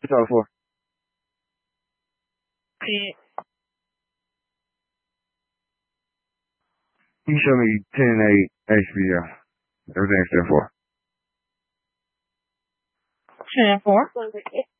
all for? Shit. You show me 10-8 HBO. Everything's 10-4. 10-4.